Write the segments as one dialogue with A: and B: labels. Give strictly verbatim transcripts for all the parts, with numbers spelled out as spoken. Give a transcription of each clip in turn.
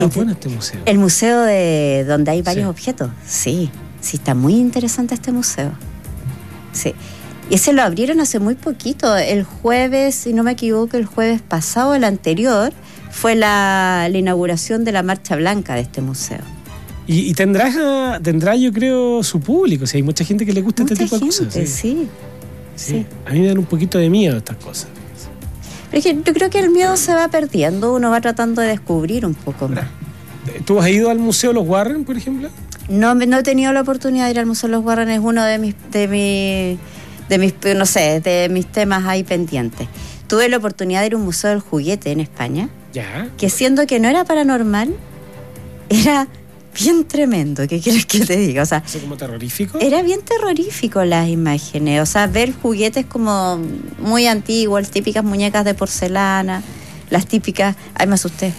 A: ¿Está bueno este museo?
B: El museo de donde hay varios
A: Sí.
B: objetos. Sí, sí, está muy interesante este museo. Sí. Y ese lo abrieron hace muy poquito. El jueves, si no me equivoco, el jueves pasado, el anterior, fue la, la inauguración de la Marcha Blanca de este museo.
A: Y, y tendrá, tendrá, yo creo, su público. O sea, hay mucha gente que le gusta
B: Mucha
A: este tipo
B: gente,
A: de cosas.
B: sí.
A: Sí.
B: Sí.
A: Sí. A mí me dan un poquito de miedo estas cosas.
B: Pero es que yo creo que el miedo se va perdiendo, uno va tratando de descubrir un poco más.
A: ¿Tú has ido al Museo Los Warren, por ejemplo?
B: No, no he tenido la oportunidad de ir al Museo de los Warren, es uno de mis, de mi, de mis, no sé, de mis temas ahí pendientes. Tuve la oportunidad de ir a un museo del juguete en España,
A: Ya.
B: que siendo que no era paranormal, era bien tremendo, ¿qué quieres que te diga? O sea,
A: ¿Eso como terrorífico?
B: era bien terrorífico las imágenes, o sea, ver juguetes como muy antiguos, las típicas muñecas de porcelana, las típicas... Ay, me asusté.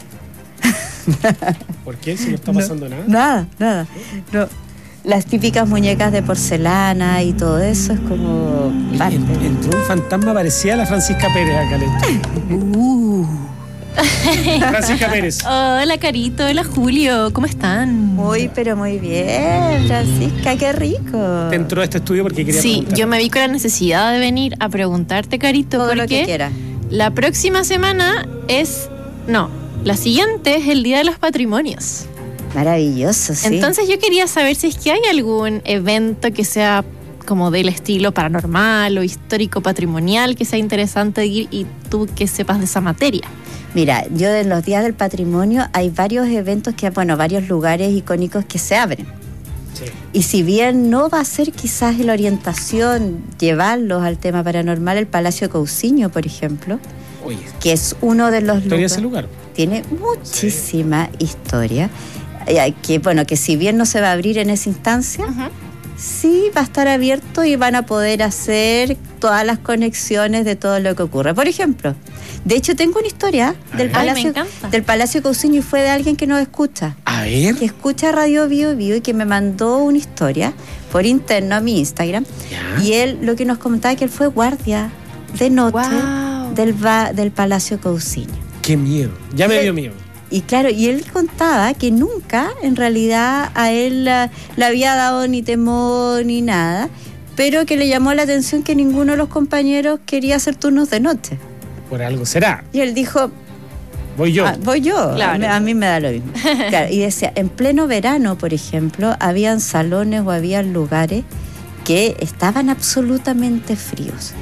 A: ¿Por qué? Si no está pasando
B: no,
A: nada.
B: Nada, nada. No. Las típicas muñecas de porcelana y todo eso es como parte.
A: En- entró un fantasma parecía a la Francisca Pérez acá.
B: Uh.
A: Francisca Pérez.
C: Hola, Carito. Hola, Julio. ¿Cómo están?
B: Muy, pero muy bien, Francisca, qué rico.
A: Te entró a este estudio porque quería
C: Sí,
A: preguntar.
C: yo me vi con la necesidad de venir a preguntarte, Carito,
B: Todo lo que
C: porque
B: quiera.
C: la próxima semana es... No, la siguiente es el Día de los Patrimonios.
B: Maravilloso, sí.
C: Entonces yo quería saber si es que hay algún evento que sea como del estilo paranormal o histórico patrimonial que sea interesante ir y tú que sepas de esa materia.
B: Mira, yo de los días del patrimonio hay varios eventos que, bueno, varios lugares icónicos que se abren.
A: Sí.
B: Y si bien no va a ser quizás la orientación llevarlos al tema paranormal, el Palacio Cousiño, por ejemplo,
A: Oye,
B: que es uno de los
A: historia de
B: lugares,
A: ese lugar.
B: tiene muchísima historia, eh, que bueno, que si bien no se va a abrir en esa instancia, sí va a estar abierto y van a poder hacer todas las conexiones de todo lo que ocurre. Por ejemplo, de hecho tengo una historia
A: A
B: del
A: ver.
C: Ay, me
B: Palacio,
C: encanta.
B: del Palacio Cousiño y fue de alguien que nos escucha.
A: A ver.
B: Que escucha Radio Bio Bio y que me mandó una historia por interno a mi Instagram.
A: Ya.
B: Y él lo que nos comentaba que él fue guardia de noche
C: Wow.
B: del, va- del Palacio Cousiño.
A: Qué miedo. Ya me
B: Y-
A: dio miedo.
B: Y claro, y él contaba que nunca en realidad a él la- le había dado ni temor ni nada, pero que le llamó la atención que ninguno de los compañeros quería hacer turnos de noche.
A: Por algo será.
B: Y él dijo,
A: Voy yo.
B: "Ah, voy yo,
C: Claro.
B: a, mí, a mí me da lo mismo". Claro, y decía, en pleno verano, por ejemplo, habían salones o habían lugares que estaban absolutamente fríos.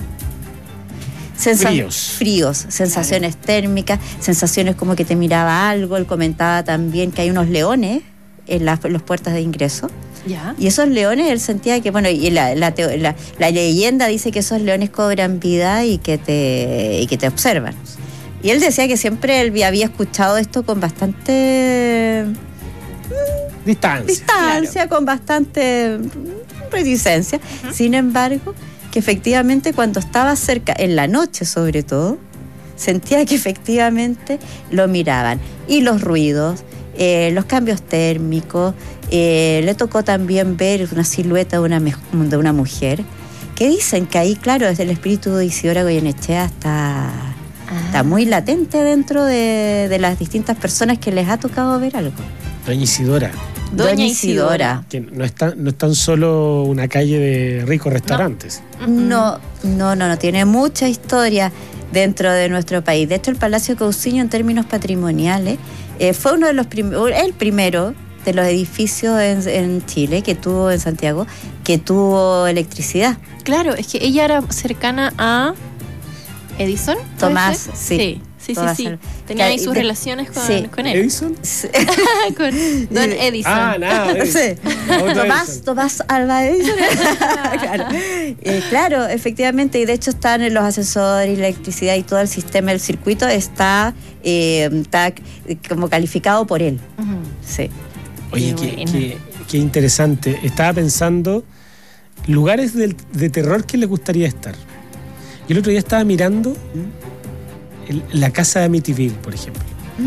B: Sensa-
A: Fríos.
B: Fríos, sensaciones térmicas, sensaciones como que te miraba algo. Él comentaba también que hay unos leones en las, en las puertas de ingreso.
C: Ya.
B: Y esos leones, él sentía que, bueno, y la, la, teo- la- la leyenda dice que esos leones cobran vida y que te, y que te observan. Y él decía que siempre él había escuchado esto con bastante
A: Distancia.
B: distancia, con bastante reticencia. Sin embargo, que efectivamente cuando estaba cerca, en la noche sobre todo, sentía que efectivamente lo miraban. Y los ruidos, eh, los cambios térmicos, eh, le tocó también ver una silueta de una, me- de una mujer, que dicen que ahí, claro, desde el espíritu de Isidora Goyenechea está, está muy latente dentro de, de las distintas personas que les ha tocado ver algo.
A: Doña Isidora.
C: Doña Isidora.
A: Que no es, tan, no es tan solo una calle de ricos restaurantes.
B: No, no, no, no, tiene mucha historia dentro de nuestro país. De hecho, el Palacio Cousiño, en términos patrimoniales, eh, fue uno de los primeros, el primero de los edificios en, en Chile que tuvo, en Santiago, que tuvo electricidad.
C: Claro, es que ella era cercana a Edison. ¿puede
B: Tomás,
C: ser?
B: sí.
C: Sí, sí,
B: Tomás
C: sí. sí.
B: Al-
C: Tenía ahí
B: que-
C: sus
B: de-
C: relaciones con,
B: sí.
C: con él.
A: ¿Edison?
C: con Don Edison.
A: Ah, nada.
B: Sí.
A: Otro
B: Tomás,
A: Edison.
B: Tomás Alva Edison. Claro. Eh, claro, efectivamente, y de hecho están en los ascensores y la electricidad y todo el sistema, el circuito está, eh, está como calificado por él.
C: Ujú.
B: Sí.
A: Oye,
C: Qué
A: qué,
C: buena.
A: qué- qué interesante. Estaba pensando lugares del- de terror que les gustaría estar. Yo el otro día estaba mirando el- la casa de Amityville, por ejemplo.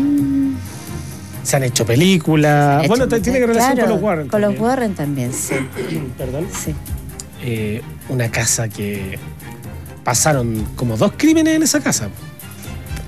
A: Se han hecho películas.
B: Hecho
A: Bueno, t- tiene que
B: muchas-
A: relación
B: claro,
A: con los Warren.
B: Con los
A: también.
B: Warren también, sí.
A: Perdón.
B: sí.
A: Eh, una casa que pasaron como dos crímenes en esa casa.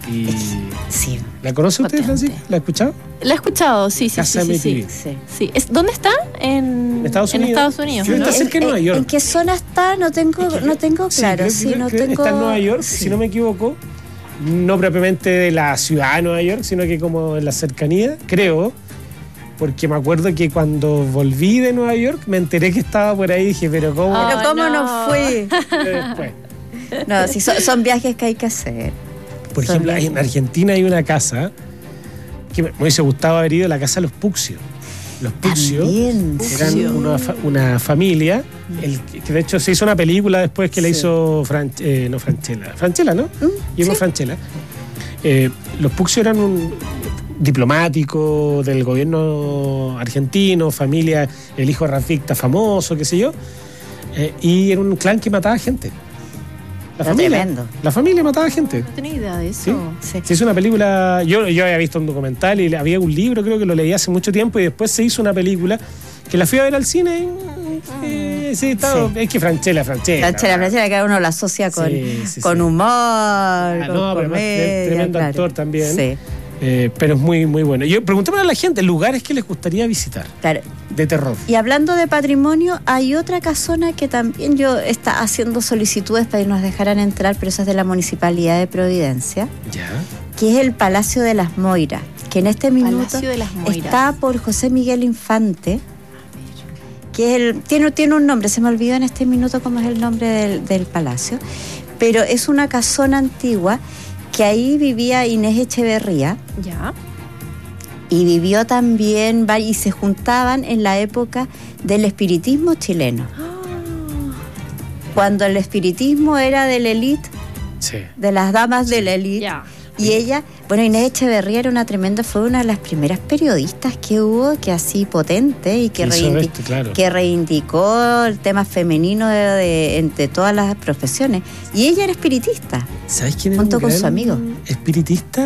A: Y
B: Sí.
A: ¿la conoce usted,
C: Potente.
A: Francisco? ¿La ha escuchado?
C: La he escuchado, sí, sí,
A: Casa
C: sí, sí, sí.
A: Amityville.
B: Sí.
C: Sí. Es- ¿Dónde está? En
A: En Estados
C: en
A: Unidos.
C: Estados Unidos,
A: Sí,
C: ¿no?
A: está cerca de
B: ¿En-
A: Nueva
B: en-
A: York.
B: ¿En qué zona está? No tengo, no tengo
A: Sí,
B: claro.
A: creo-
B: Sí,
A: creo
B: no
A: que
B: tengo...
A: está en Nueva York,
B: sí.
A: si no me equivoco. No propiamente de la ciudad de Nueva York, sino que como en la cercanía, creo. Porque me acuerdo que cuando volví de Nueva York me enteré que estaba por ahí y dije, pero ¿cómo?
C: Ah.
B: Pero ¿cómo no,
C: no.
B: fui?
A: Después.
B: No, sí, son, son viajes que hay que hacer.
A: Por
B: Son
A: ejemplo, hay- en Argentina hay una casa que me me hubiese gustado haber ido, la casa de los Puccio. Los Puccio
B: También,
A: eran
B: sí.
A: una, fa- una familia, el, que de hecho se hizo una película después que la
B: Sí.
A: hizo Fran- eh, no Franchella, Franchella, ¿no?
B: Mm,
A: Guillermo
B: sí.
A: Franchella. Eh, los Puccio eran un diplomático del gobierno argentino, familia, el hijo de Rafficta famoso, qué sé yo, eh, y era un clan que mataba gente. La
B: Era
A: familia,
B: tremendo.
A: la familia mataba gente.
C: No tenía idea de
A: Sí.
C: eso.
B: Sí.
A: Se hizo una película, yo, yo había visto un documental y había un libro, creo que lo leí hace mucho tiempo, y después se hizo una película que la fui a ver al cine. y, eh, sí, estaba-
B: Sí.
A: es que Franchella, Franchella.
B: Franchella, Franchella, que uno la asocia con,
A: Sí, sí,
B: con
A: sí.
B: humor,
A: Ah,
B: con
A: no, pero además,
B: comedia.
A: tremendo
B: claro.
A: actor también.
B: Sí,
A: Eh, pero es muy, muy bueno. Yo preguntémosle a la gente lugares que les gustaría visitar
B: claro.
A: de terror.
B: Y hablando de patrimonio, hay otra casona que también yo está haciendo solicitudes para que nos dejaran entrar, pero eso es de la Municipalidad de Providencia,
A: Ya.
B: que es el Palacio de las Moiras, que en este minuto
C: Palacio de las Moiras.
B: está por José Miguel Infante, que es el, tiene, tiene un nombre, se me olvidó en este minuto cómo es el nombre del, del palacio, pero es una casona antigua que ahí vivía Inés Echeverría
C: Ya.
B: y vivió también, va- y se juntaban en la época del espiritismo chileno, cuando el espiritismo era de la élite,
A: Sí.
B: de las damas de la élite.
C: Ya.
B: Y ella, bueno, Inés Echeverría era una tremenda, fue una de las primeras periodistas que hubo, que así potente y que,
A: Hizo
B: reindi-
A: esto, claro.
B: que reivindicó el tema femenino de, de- entre todas las profesiones. Y ella era espiritista.
A: ¿Sabes quién es
B: junto
A: un
B: con
A: gran
B: su amigo.
A: espiritista?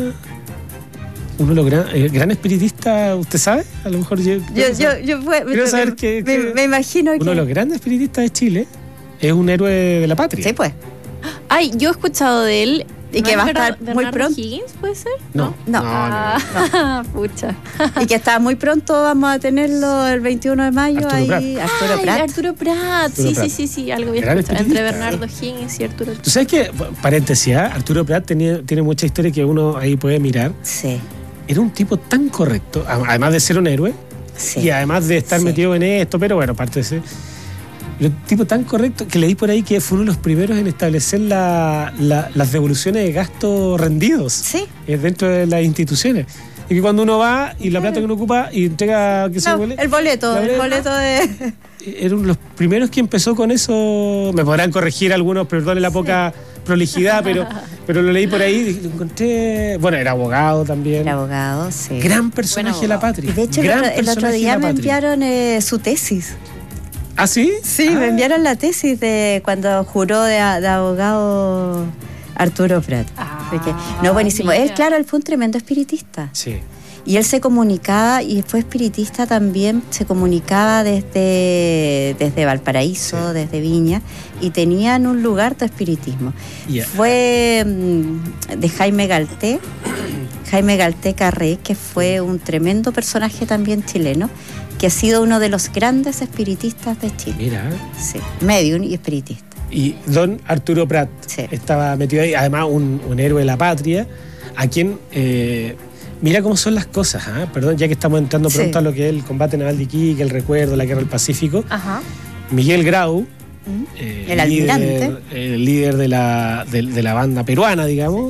A: Uno de los gran, eh, gran espiritista, ¿usted sabe? A lo mejor yo.
B: Yo, yo, yo fue-
A: Quiero
B: me,
A: saber que-
B: me-
A: que-
B: me imagino que...
A: Uno de los grandes espiritistas de Chile es un héroe de la patria.
B: Sí, pues.
C: Ay, yo he escuchado de él.
B: Y que
C: ¿No
B: va a
C: es
B: estar
C: Bernardo-
B: muy
C: Bernardo
B: pronto.
C: Higgins, puede ser?
A: No,
B: No.
A: no, no, no.
C: Ah, pucha.
B: Y que está muy pronto, vamos a tenerlo el veintiuno de mayo
A: Arturo
B: ahí.
A: Prat.
B: Arturo
C: Ay,
B: Prat.
C: Arturo Prat.
A: Arturo
C: Sí,
A: Prat.
C: sí, sí, sí, algo había
A: Gran
C: escuchado. Entre
A: espiritista,
C: Bernardo Higgins y Arturo
A: Tú sabes que, paréntesis, ¿ah? Arturo Prat tenía, tiene mucha historia que uno ahí puede mirar.
B: Sí,
A: Era un tipo tan correcto, a- además de ser un héroe,
B: sí.
A: y además de estar
B: Sí.
A: metido en esto, pero bueno, aparte de ser. Era un tipo tan correcto que leí por ahí que fue uno de los primeros en establecer la- la- las devoluciones de gastos rendidos
B: Sí.
A: eh, dentro de las instituciones. Y que cuando uno va y la plata que uno ocupa y entrega, qué sé yo,
B: No,
A: boleto,
B: el boleto,
A: la
B: el
A: boleta.
B: boleto de...
A: era uno de los primeros que empezó con eso. Me podrán corregir algunos, perdone la poca prolijidad, pero, pero lo leí por ahí y lo encontré. Bueno, era abogado también.
B: El abogado, sí.
A: Gran personaje de la
C: abogado.
A: patria.
B: Y de hecho, el
A: Gran
B: otro, el otro
A: personaje de
B: día
A: la
B: me
A: patria.
B: enviaron eh, su tesis.
A: ¿Ah, sí?
B: Sí,
A: Ah,
B: me enviaron la tesis de cuando juró de, de abogado Arturo Prat.
C: Ah,
B: Así que, no, buenísimo. Él,
C: mira.
B: claro, él fue un tremendo espiritista.
A: Sí.
B: Y él se comunicaba, y fue espiritista también, se comunicaba desde, desde Valparaíso,
A: Sí.
B: desde Viña, y tenían un lugar de espiritismo.
A: Ya.
B: Fue mm, de Jaime Galté, Jaime Galté Carré, que fue un tremendo personaje también chileno, que ha sido uno de los grandes espiritistas de Chile.
A: Mira.
B: Sí, medium y espiritista.
A: Y don Arturo Prat
B: Sí.
A: estaba metido ahí, además un, un héroe de la patria, a quien, eh, mira cómo son las cosas, ¿ah? Perdón, ya que estamos entrando
B: Sí.
A: pronto a lo que es el combate naval de Iquique, el recuerdo, la guerra del Pacífico.
C: Ajá.
A: Miguel Grau,
B: ¿Mm?
A: eh,
B: El almirante.
A: líder, el líder de la, de, de la banda peruana, digamos,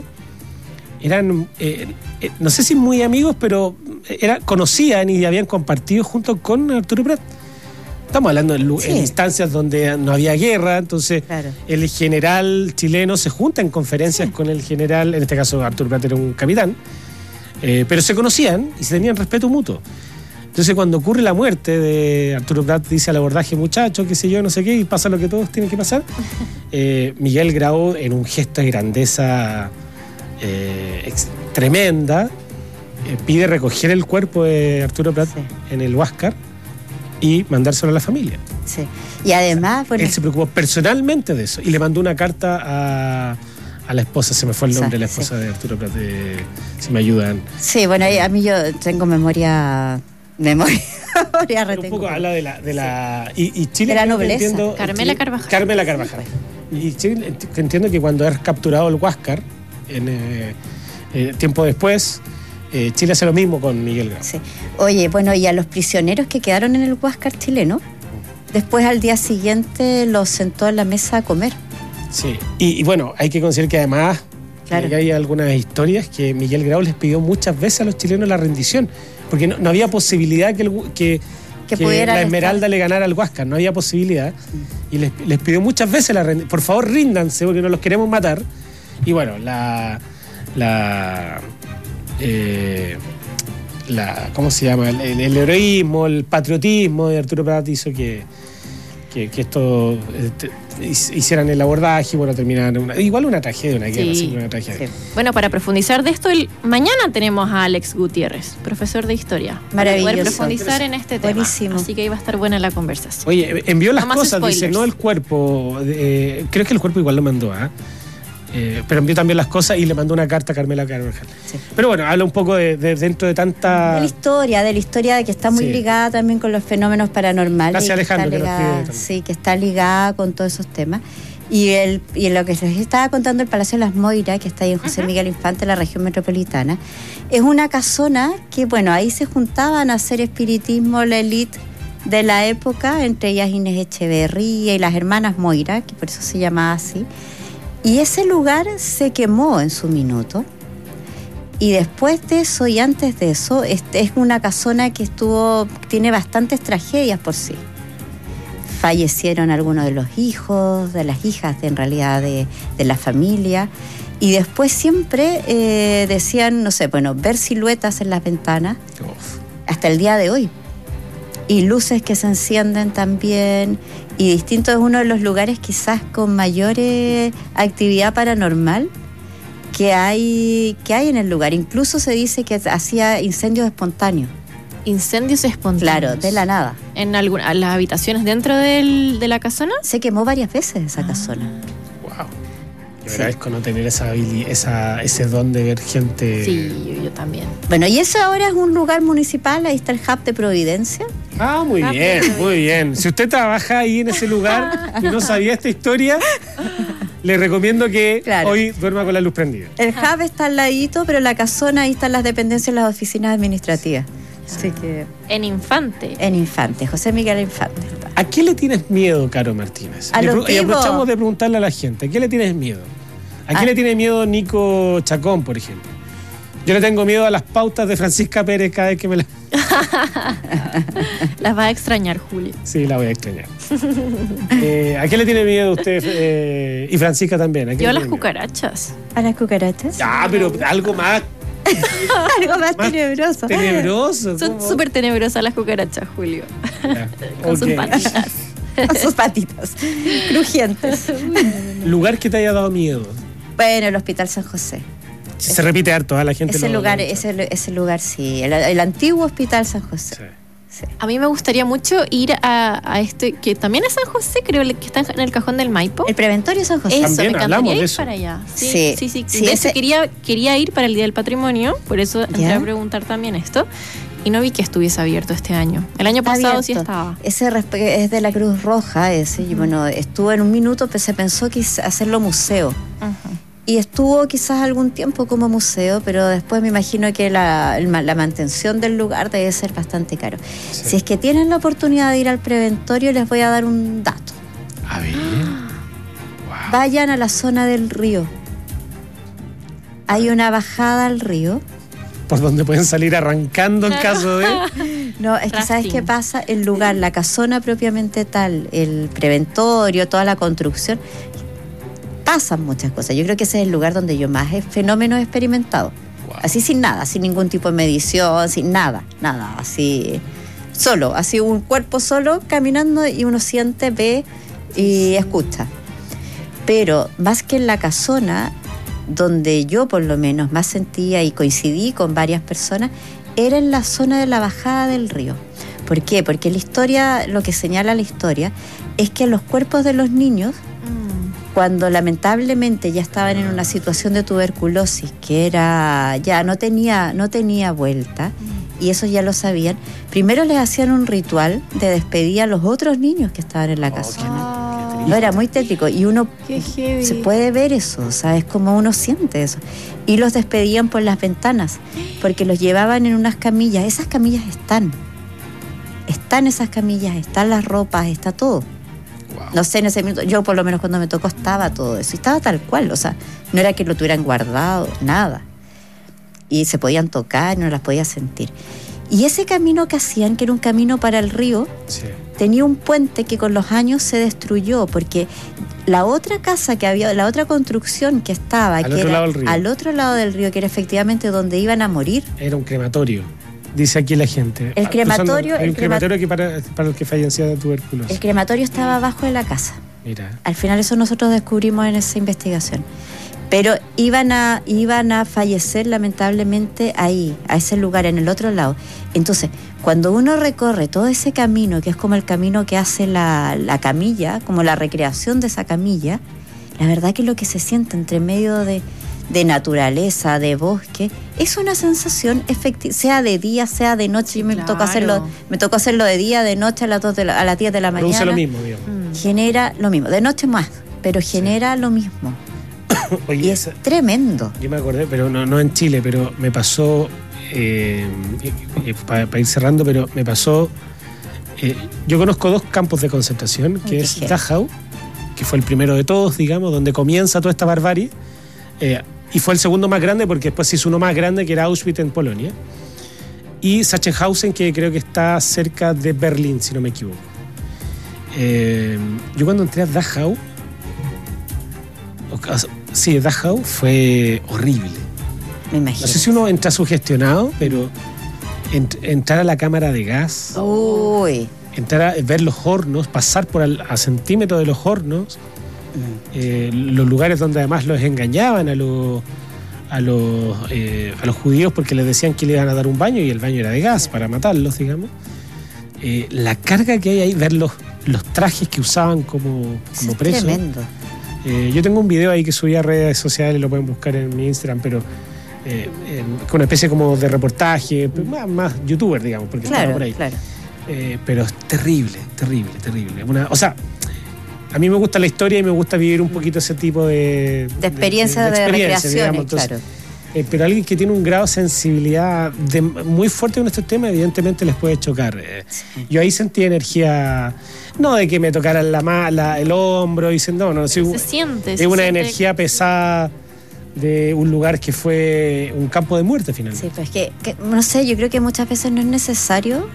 A: eran, eh, eh, no sé si muy amigos, pero era, conocían y habían compartido junto con Arturo Prat. Estamos hablando en, lu-
B: Sí.
A: en instancias donde no había guerra, entonces
B: Claro.
A: el general chileno se junta en conferencias con el general, en este caso Arturo Prat era un capitán, eh, pero se conocían y se tenían respeto mutuo. Entonces cuando ocurre la muerte de Arturo Prat, dice al abordaje, muchachos, qué sé yo, no sé qué, y pasa lo que todos tienen que pasar, eh, Miguel Grau, en un gesto de grandeza eh, ex- tremenda, eh, pide recoger el cuerpo de Arturo Prat
B: Sí.
A: en el Huáscar y mandárselo a la familia.
B: Sí. Y además, bueno,
A: Él se preocupó personalmente de eso y le mandó una carta a, a la esposa, se me fue el nombre de la
B: Sí.
A: esposa de Arturo Prat, de- si me ayudan.
B: Sí, bueno, a mí yo tengo memoria, memoria, memoria
A: Un
B: retengo.
A: poco habla de la... De la y, y Chile...
B: De la
A: creo que
B: nobleza.
A: entiendo-
C: Carmela
A: Chile-
C: Carvajal.
A: Carmela Carvajal. Y Chile, ent- que entiendo que cuando es capturado el Huáscar, en, eh, eh, tiempo después, eh, Chile hace lo mismo con Miguel Grau.
B: Sí. Oye, bueno, y a los prisioneros que quedaron en el Huáscar chileno, después al día siguiente los sentó en la mesa a comer.
A: Sí. Y, y bueno, hay que considerar que además
B: Claro.
A: que hay algunas historias que Miguel Grau les pidió muchas veces a los chilenos la rendición, porque no, no había posibilidad que, el, que,
B: Que
A: que
B: pudieran
A: la
B: estar.
A: Esmeralda le ganara al Huáscar, no había posibilidad. Y les, les pidió muchas veces la rendición. Por favor, ríndanse porque no los queremos matar. Y bueno, la... la eh, la, ¿cómo se llama? El, el- el heroísmo, el patriotismo de Arturo Prat hizo que, que, que esto eh, te- hicieran el abordaje y bueno, terminaran una, igual una tragedia, una guerra,
C: Sí.
A: siempre una tragedia.
B: Sí.
C: Bueno, para profundizar de esto, el, mañana tenemos a Alex Gutiérrez, profesor de historia.
B: Maravilloso.
C: Para poder profundizar en este tema.
B: Buenísimo.
C: Así que ahí va a estar buena la conversación.
A: Oye, envió las
C: No más
A: cosas, dice,
C: spoilers.
A: no el cuerpo. eh, creo que el cuerpo igual lo mandó, ¿ah? Eh, pero envió también las cosas y le mandó una carta a Carmela Carvajal.
B: Sí.
A: Pero bueno, habla un poco de, de- dentro de tanta...
B: De la historia, de la historia de que está muy
A: Sí.
B: ligada también con los fenómenos paranormales.
A: Gracias,
B: y que está
A: Alejandro, que nos
B: ligada-
A: escribe también.
B: Sí, que está ligada con todos esos temas. Y, el, y lo que les estaba contando, el Palacio de las Moiras, que está ahí en José Miguel Infante, en la región metropolitana, es una casona que, bueno, ahí se juntaban a hacer espiritismo la élite de la época, entre ellas Inés Echeverría y las hermanas Moira, que por eso se llamaba así. Y ese lugar se quemó en su minuto. Y después de eso y antes de eso, este es una casona que estuvo, tiene bastantes tragedias por sí. Fallecieron algunos de los hijos, de las hijas de, en realidad de, de la familia. Y después siempre eh, decían, no sé, bueno, ver siluetas en las ventanas,
A: Uf.
B: hasta el día de hoy. Y luces que se encienden también. Y distinto es uno de los lugares quizás con mayor eh, actividad paranormal que hay, que hay en el lugar. Incluso se dice que hacía incendios espontáneos.
C: Incendios espontáneos.
B: Claro, de la nada.
C: ¿En alguna, las habitaciones dentro del, de la casona?
B: Se quemó varias veces esa casona.
A: Wow. Yo
B: Sí.
A: agradezco no tener esa, habili- esa ese don de ver gente...
C: Sí, yo, yo también.
B: Bueno, y eso ahora es un lugar municipal, ahí está el hub de Providencia.
A: Ah, muy
C: Ah,
A: bien,
C: pero-
A: muy bien. Si usted trabaja ahí en ese lugar y no sabía esta historia, le recomiendo que
B: Claro.
A: hoy duerma con la luz prendida.
B: El hub está al ladito, pero la casona, ahí están las dependencias, las oficinas administrativas. Así que
C: En Infante.
B: en Infante, José Miguel Infante.
A: ¿A qué le tienes miedo, Caro Martínez?
B: A
A: Le
B: los
A: pro- y
B: vivos.
A: aprovechamos de preguntarle a la gente, ¿a qué le tienes miedo? ¿A qué
B: Ah.
A: le tiene miedo Nico Chacón, por ejemplo? Yo le tengo miedo a las pautas de Francisca Pérez cada vez que me las...
C: Las va a extrañar, Julio.
A: Sí, la voy a extrañar. Eh, ¿A qué le tiene miedo usted eh, y Francisca también? ¿A qué
C: Yo a
A: le
C: las
A: tiene miedo?
C: cucarachas.
B: ¿A las cucarachas?
A: Ah, pero algo más
B: Algo más,
A: Más
B: tenebroso.
A: tenebroso.
C: Son
A: ¿cómo?
C: súper tenebrosas las cucarachas, Julio.
A: Ya,
C: Con sus
A: ok.
C: patitas.
B: Con sus patitas crujientes.
A: Lugar que te haya dado miedo.
B: Bueno, el Hospital San José.
A: Se repite harto, ¿eh? La gente
B: Ese
A: lo-
B: lugar,
A: lo-
B: ese, ese lugar sí. El, el antiguo Hospital San José.
A: Sí.
B: Sí.
C: A mí me gustaría mucho ir a, a este, que también es San José, creo, que está en el cajón del Maipo.
B: El Preventorio San José.
C: Eso,
A: También
C: me
A: hablamos
C: encantaría
A: de
C: ir
A: eso.
C: para allá. Sí,
B: Sí.
C: sí, sí.
B: Sí,
C: de
B: ese-
C: hecho, quería, quería ir para el Día del Patrimonio, por eso entré
B: ¿Ya?
C: a preguntar también esto. Y no vi que estuviese abierto este año. El año
B: Está
C: pasado sí
B: abierto.
C: estaba.
B: Ese respe- es de la Cruz Roja, ese. Y bueno, estuvo en un minuto, pero se pensó que is- hacerlo museo.
C: Ujú.
B: Y estuvo quizás algún tiempo como museo, pero después me imagino que la, el ma- la mantención del lugar debe ser bastante caro.
A: Sí.
B: Si es que tienen la oportunidad de ir al Preventorio, les voy a dar un dato.
A: A ver. Wow.
B: Vayan a la zona del río. Hay una bajada al río.
A: Por donde pueden salir arrancando en caso de.
B: No, es que ¿sabes
C: Rafting.
B: qué pasa? El lugar, la casona propiamente tal, el Preventorio, toda la construcción, pasan muchas cosas. Yo creo que ese es el lugar donde yo más he- fenómenos he experimentado.
A: Wow.
B: Así sin nada, sin ningún tipo de medición, sin nada, nada, así solo, así un cuerpo solo caminando y uno siente, ve y escucha. Pero más que en la casona, donde yo por lo menos más sentía y coincidí con varias personas, era en la zona de la bajada del río. ¿Por qué? Porque la historia, lo que señala la historia, es que los cuerpos de los niños
C: Mm.
B: cuando lamentablemente ya estaban en una situación de tuberculosis que era ya no tenía, no tenía vuelta, y eso ya lo sabían, primero les hacían un ritual de despedida a los otros niños que estaban en la
A: Oh,
B: casa.
A: qué- qué
B: No, era muy tétrico y uno
C: Qué heavy.
B: se puede ver eso, o sea, es como uno siente eso. Y los despedían por las ventanas, porque los llevaban en unas camillas. Esas camillas están, están esas camillas, están las ropas, está todo.
A: Wow.
B: No sé, en ese minuto, yo por lo menos cuando me tocó estaba todo eso, y estaba tal cual, o sea, no era que lo tuvieran guardado, nada. Y se podían tocar, no las podía sentir. Y ese camino que hacían, que era un camino para el río,
A: Sí.
B: tenía un puente que con los años se destruyó, porque la otra casa que había, la otra construcción que estaba,
A: Al
B: que
A: otro
B: era
A: lado del río.
B: al otro lado del río, que era efectivamente donde iban a morir,
A: Era un crematorio, dice aquí la gente.
B: El
A: Ah,
B: crematorio-
A: cruzando- hay
B: el
A: un crematorio que para, para el que fallecía de tuberculosis.
B: el crematorio estaba abajo de la casa.
A: Mira.
B: Al final eso nosotros descubrimos en esa investigación. Pero iban a, iban a fallecer lamentablemente ahí, a ese lugar, en el otro lado. Entonces, cuando uno recorre todo ese camino, que es como el camino que hace la, la camilla, como la recreación de esa camilla, la verdad que lo que se siente entre medio de, de naturaleza, de bosque, es una sensación efectiva, sea de día, sea de noche.
C: Sí,
B: Yo me
C: claro.
B: tocó hacerlo, me tocó hacerlo de día, de noche, a las dos de la, a las diez de la mañana.
A: Produce lo mismo, digamos.
C: Mm.
B: Genera lo mismo, de noche más, pero genera lo mismo.
A: Oye,
B: Y es
A: esa-
B: tremendo.
A: yo me acordé, pero no, no en Chile, pero me pasó, eh, para ir cerrando, pero me pasó, eh, yo conozco dos campos de concentración, que
B: Ay,
A: es
B: qué heavy.
A: Dachau, que fue el primero de todos, digamos, donde comienza toda esta barbarie, eh, y fue el segundo más grande porque después se hizo uno más grande que era Auschwitz en Polonia, y Sachsenhausen, que creo que está cerca de Berlín, si no me equivoco. Eh, yo cuando entré a Dachau, o sea, sí, Dachau fue horrible.
B: Me imagino.
A: No sé si uno entra sugestionado, pero ent- entrar a la cámara de gas,
B: Uy.
A: entrar a ver los hornos, pasar por al- a centímetros de los hornos, eh, los lugares donde además los engañaban a los a los eh, a los judíos porque les decían que le iban a dar un baño y el baño era de gas para matarlos, digamos. Eh, la carga que hay ahí, ver los, los trajes que usaban como,
B: Eso
A: como
B: es
A: presos.
B: tremendo.
A: Eh, yo tengo un video ahí que subí a redes sociales, lo pueden buscar en mi Instagram, pero eh, eh, con una especie como de reportaje, pero más, más youtuber, digamos, porque estaba
B: Claro,
A: por ahí.
B: claro.
A: Eh, pero es terrible, terrible, terrible. Una, o sea, a mí me gusta la historia y me gusta vivir un poquito ese tipo de...
B: De experiencia de,
A: experiencia,
B: recreaciones,
A: digamos. Entonces,
B: claro.
A: eh, pero alguien que tiene un grado de sensibilidad de- muy fuerte con estos temas, evidentemente les puede chocar. Eh, Yo ahí sentí energía, no de que me tocaran la mala, el hombro, y dicen, no, no, sí,
C: Se siente.
A: es
C: se
A: una
C: siente-
A: energía pesada de un lugar que fue un campo de muerte finalmente.
B: Sí, pero es que, que, no sé, yo creo que muchas veces no es necesario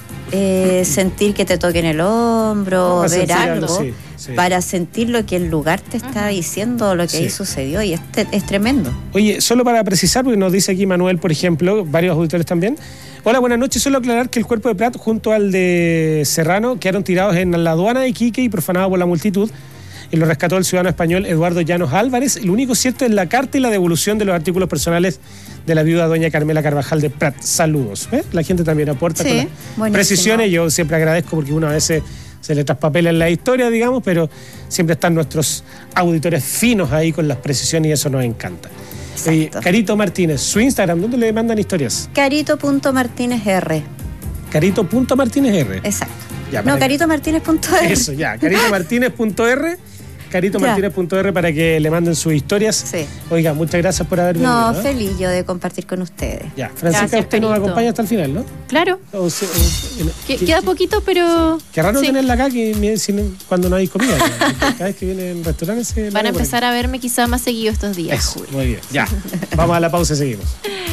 B: eh, sentir que te toquen el hombro,
A: Para
B: ver
A: sentir
B: algo,
A: sí, sí.
B: para sentir lo que el lugar te está diciendo, lo que
A: Sí.
B: ahí sucedió, y es, te- es tremendo.
A: Oye, solo para precisar, porque nos dice aquí Manuel, por ejemplo, varios auditores también. Hola, buenas noches. Solo aclarar que el cuerpo de Prat junto al de Serrano quedaron tirados en la aduana de Iquique y profanados por la multitud. Y lo rescató el ciudadano español Eduardo Llanos Álvarez. Y lo único cierto es la carta y la devolución de los artículos personales de la viuda doña Carmela Carvajal de Prat. Saludos. ¿Eh? La gente también aporta
B: Sí,
A: con las
B: buenísimo.
A: precisiones. Yo siempre agradezco porque uno a veces se le traspapela en la historia, digamos, pero siempre están nuestros auditores finos ahí con las precisiones y eso nos encanta. Oye,
B: Exacto.
A: Carito Martínez, su Instagram, ¿dónde le mandan historias?
B: Carito.martínez.r.
A: Carito.martínez R.
B: Exacto.
A: Ya,
B: no,
A: para que-
B: caritomartínez.r.
A: Eso, ya. caritomartínez.r. caritomartínez.r para que le manden sus historias.
B: Sí.
A: Oiga, muchas gracias por haber venido.
B: No,
A: ¿eh?
B: feliz yo de compartir con ustedes.
A: Ya, Francisca,
C: Gracias,
A: usted nos
C: Carito.
A: acompaña hasta el final, ¿no?
C: Claro.
A: O sea, o-
C: Que-
A: qué-
C: queda
A: qué-
C: poquito, pero.
A: Qué raro
C: sí.
A: tenerla acá que me- sin- cuando no hay comida. ¿no? Cada vez que vienen restaurantes se
C: Van a
A: larga por
C: empezar a verme quizá más seguido estos días.
A: Eso,
C: Julio.
A: muy bien. Ya. Vamos a la pausa y seguimos.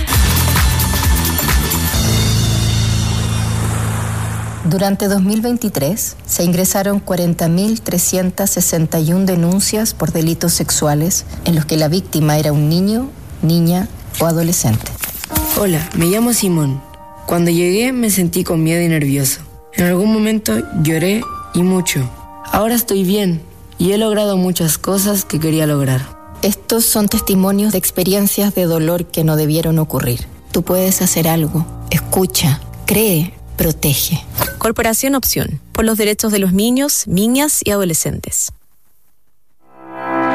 D: Durante dos mil veintitrés se ingresaron cuarenta mil trescientas sesenta y una denuncias por delitos sexuales en los que la víctima era un niño, niña o adolescente.
E: Hola, me llamo Simón. Cuando llegué me sentí con miedo y nervioso. En algún momento lloré y mucho. Ahora estoy bien y he logrado muchas cosas que quería lograr.
D: Estos son testimonios de experiencias de dolor que no debieron ocurrir. Tú puedes hacer algo. Escucha, cree, protege.
F: Corporación Opción, por los derechos de los niños, niñas y adolescentes.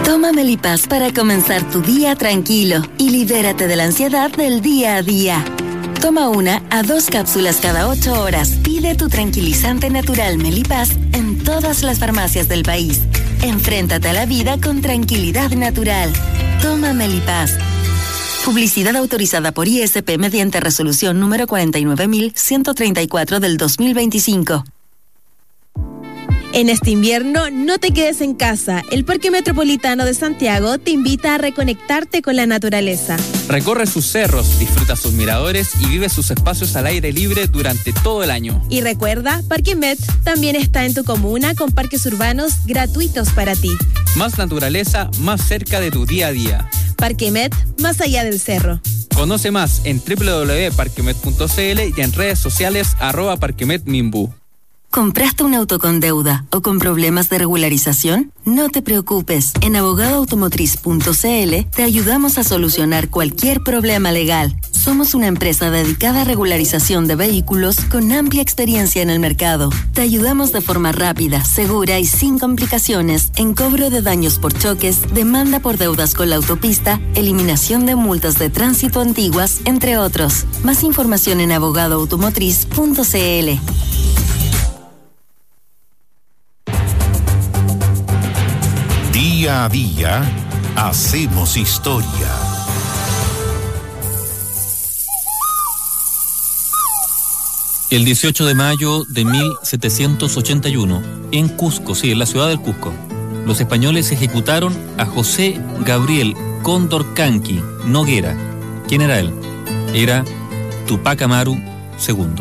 F: Toma Melipaz para comenzar tu día tranquilo y libérate de la ansiedad del día a día. Toma una a dos cápsulas cada ocho horas. Pide tu tranquilizante natural Melipaz en todas las farmacias del país. Enfréntate a la vida con tranquilidad natural. Toma Melipaz. Publicidad autorizada por I S P mediante resolución número cuarenta y nueve mil ciento treinta y cuatro del dos mil veinticinco.
G: En este invierno, no te quedes en casa. El Parque Metropolitano de Santiago te invita a reconectarte con la naturaleza.
H: Recorre sus cerros, disfruta sus miradores y vive sus espacios al aire libre durante todo el año.
G: Y recuerda, Parque Met también está en tu comuna con parques urbanos gratuitos para ti.
H: Más naturaleza, más cerca de tu día a día.
G: Parque Met, más allá del cerro.
H: Conoce más en doble u doble u doble u punto parquemet punto c l y en redes sociales arroba parquemetminbu.
F: ¿Compraste un auto con deuda o con problemas de regularización? No te preocupes. En abogado automotriz punto c l te ayudamos a solucionar cualquier problema legal. Somos una empresa dedicada a regularización de vehículos con amplia experiencia en el mercado. Te ayudamos de forma rápida, segura y sin complicaciones en cobro de daños por choques, demanda por deudas con la autopista, eliminación de multas de tránsito antiguas, entre otros. Más información en abogado automotriz punto c l.
I: Día a día, hacemos historia.
J: El dieciocho de mayo de mil setecientos ochenta y uno, en Cusco, sí, en la ciudad del Cusco, los españoles ejecutaron a José Gabriel Condorcanqui Noguera. ¿Quién era él? Era Tupac Amaru segundo.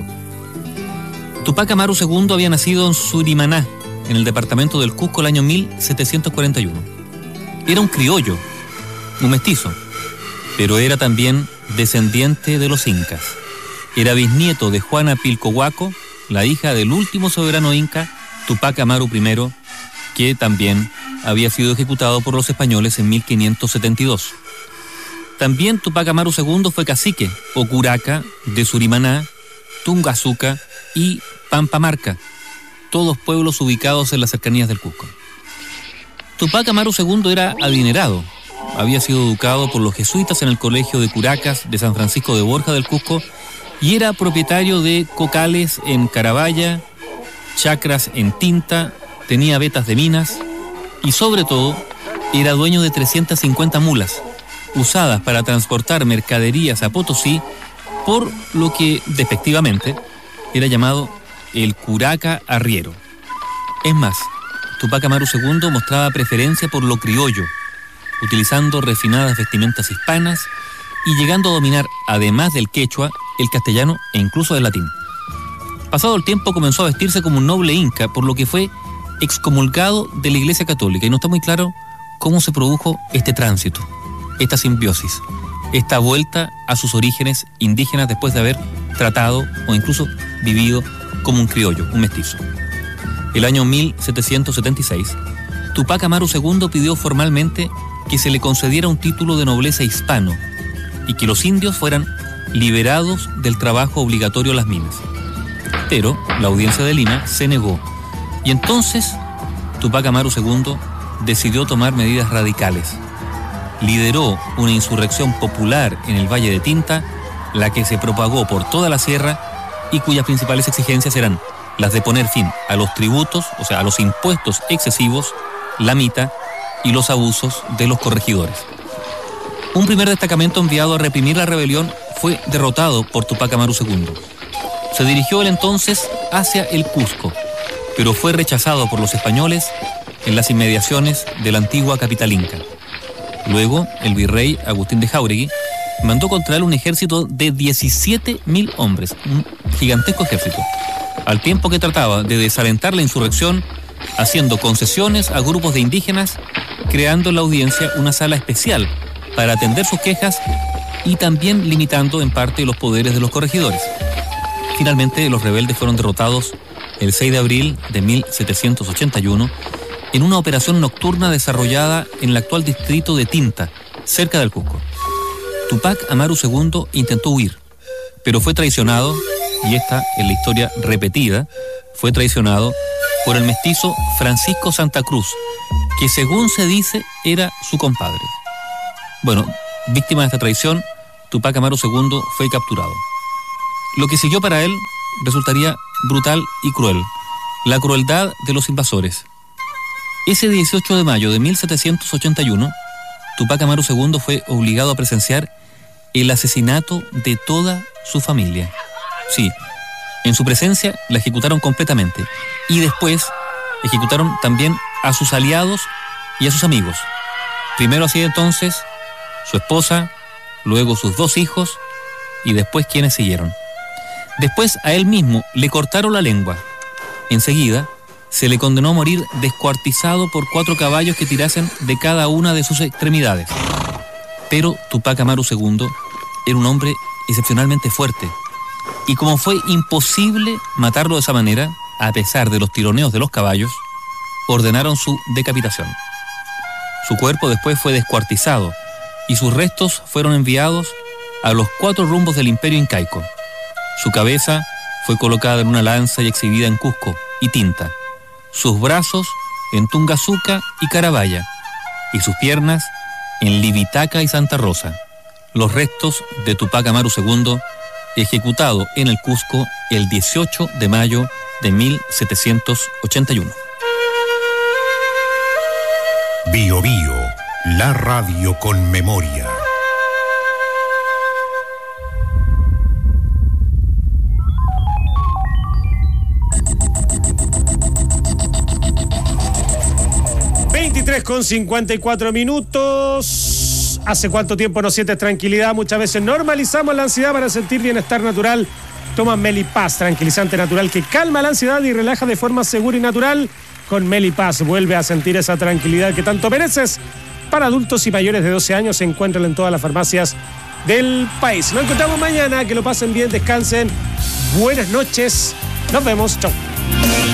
J: Tupac Amaru segundo había nacido en Surimaná, en el departamento del Cusco, el año mil setecientos cuarenta y uno. Era un criollo, un mestizo, pero era también descendiente de los incas. Era bisnieto de Juana Pilcohuaco, la hija del último soberano inca, Tupac Amaru primero, que también había sido ejecutado por los españoles en mil quinientos setenta y dos. También Tupac Amaru segundo fue cacique o curaca de Surimaná, Tungazuca y Pampamarca, todos pueblos ubicados en las cercanías del Cusco. Tupac Amaru segundo era adinerado. Había sido educado por los jesuitas en el colegio de curacas de San Francisco de Borja del Cusco y era propietario de cocales en Carabaya, chacras en Tinta, tenía vetas de minas y sobre todo era dueño de trescientas cincuenta mulas usadas para transportar mercaderías a Potosí, por lo que despectivamente era llamado el curaca arriero. Es más, Tupac Amaru segundo mostraba preferencia por lo criollo, utilizando refinadas vestimentas hispanas y llegando a dominar, además del quechua, el castellano e incluso el latín. Pasado el tiempo comenzó a vestirse como un noble inca, por lo que fue excomulgado de la Iglesia Católica, y no está muy claro cómo se produjo este tránsito, esta simbiosis, esta vuelta a sus orígenes indígenas después de haber tratado o incluso vivido como un criollo, un mestizo. El año mil setecientos setenta y seis, Tupac Amaru segundo pidió formalmente que se le concediera un título de nobleza hispano y que los indios fueran liberados del trabajo obligatorio a las minas. Pero la audiencia de Lima se negó, y entonces Tupac Amaru segundo decidió tomar medidas radicales. Lideró una insurrección popular en el Valle de Tinta, la que se propagó por toda la sierra y cuyas principales exigencias eran las de poner fin a los tributos, o sea, a los impuestos excesivos, la mita y los abusos de los corregidores. Un primer destacamento enviado a reprimir la rebelión fue derrotado por Tupac Amaru segundo. Se dirigió él entonces hacia el Cusco, pero fue rechazado por los españoles en las inmediaciones de la antigua capital inca. Luego, el virrey Agustín de Jáuregui mandó contra él un ejército de diecisiete mil hombres, un gigantesco ejército, al tiempo que trataba de desalentar la insurrección, haciendo concesiones a grupos de indígenas, creando en la audiencia una sala especial para atender sus quejas y también limitando en parte los poderes de los corregidores. Finalmente, los rebeldes fueron derrotados el seis de abril de mil setecientos ochenta y uno en una operación nocturna desarrollada en el actual distrito de Tinta, cerca del Cusco. Tupac Amaru segundo intentó huir, pero fue traicionado, y esta es la historia repetida, fue traicionado por el mestizo Francisco Santa Cruz, que según se dice era su compadre. Bueno, víctima de esta traición, Tupac Amaru segundo fue capturado. Lo que siguió para él resultaría brutal y cruel: la crueldad de los invasores. Ese dieciocho de mayo de mil setecientos ochenta y uno, Tupac Amaru segundo fue obligado a presenciar el asesinato de toda su familia. Sí, en su presencia la ejecutaron completamente, y después ejecutaron también a sus aliados y a sus amigos. Primero así entonces su esposa, luego sus dos hijos y después quienes siguieron. Después a él mismo le cortaron la lengua. Enseguida se le condenó a morir descuartizado por cuatro caballos que tirasen de cada una de sus extremidades. Pero Tupac Amaru segundo era un hombre excepcionalmente fuerte, y como fue imposible matarlo de esa manera, a pesar de los tironeos de los caballos, ordenaron su decapitación. Su cuerpo después fue descuartizado y sus restos fueron enviados a los cuatro rumbos del imperio incaico. Su cabeza fue colocada en una lanza y exhibida en Cusco y Tinta, sus brazos en Tungazuca y Carabaya, y sus piernas en Libitaca y Santa Rosa. Los restos de Tupac Amaru segundo, ejecutado en el Cusco el dieciocho de mayo de mil setecientos ochenta y uno.
I: Bio Bio, la radio con memoria.
A: veintitrés con cincuenta y cuatro minutos. ¿Hace cuánto tiempo no sientes tranquilidad? Muchas veces normalizamos la ansiedad para sentir bienestar natural. Toma Melipaz, tranquilizante natural que calma la ansiedad y relaja de forma segura y natural. Con Melipaz vuelve a sentir esa tranquilidad que tanto mereces. Para adultos y mayores de doce años se encuentran en todas las farmacias del país. Nos encontramos mañana, que lo pasen bien, descansen. Buenas noches, nos vemos, chau.